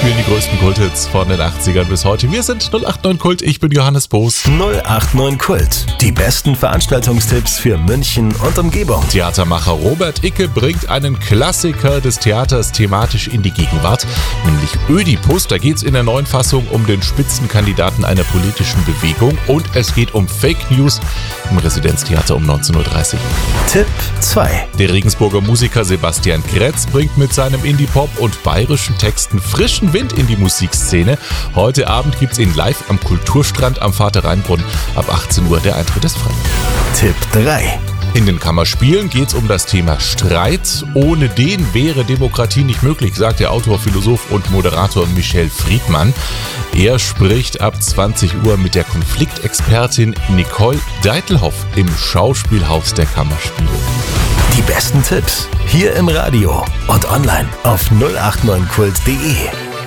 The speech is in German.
spielen die größten Kulthits von den 80ern bis heute. Wir sind 089 Kult, ich bin Johannes Boos. 089 Kult, die besten Veranstaltungstipps für München und Umgebung. Theatermacher Robert Icke bringt einen Klassiker des Theaters thematisch in die Gegenwart, nämlich Ödipus. Da geht es in der neuen Fassung um den Spitzenkandidaten einer politischen Bewegung und es geht um Fake News im Residenztheater um 19.30 Uhr. Tipp 2. Der Regensburger Musiker Sebastian Kretz bringt mit seinem Indie-Pop und bayerischen Texten frischen Wind in die Musikszene. Heute Abend gibt's ihn live am Kulturstrand am Vater-Rhein-Brunnen. Ab 18 Uhr der Eintritt ist frei. Tipp 3. In den Kammerspielen geht es um das Thema Streit. Ohne den wäre Demokratie nicht möglich, sagt der Autor, Philosoph und Moderator Michel Friedmann. Er spricht ab 20 Uhr mit der Konfliktexpertin Nicole Deitelhoff im Schauspielhaus der Kammerspiele. Die besten Tipps hier im Radio und online auf 089kult.de.